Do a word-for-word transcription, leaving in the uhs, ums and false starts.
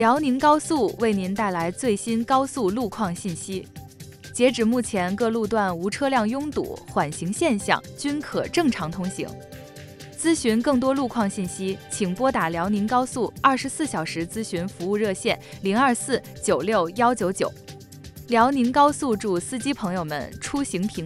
辽宁高速为您带来最新高速路况信息。截止目前，各路段无车辆拥堵、缓行现象，均可正常通行。咨询更多路况信息，请拨打辽宁高速二十四小时咨询服务热线零二四九六幺九九。辽宁高速祝司机朋友们出行平